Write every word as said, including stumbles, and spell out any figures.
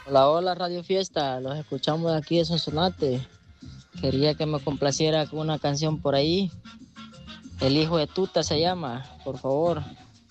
Hola, hola Radio Fiesta, los escuchamos de aquí de Sonsonate. Quería que me complaciera con una canción por ahí. El hijo de Tuta se llama, por favor.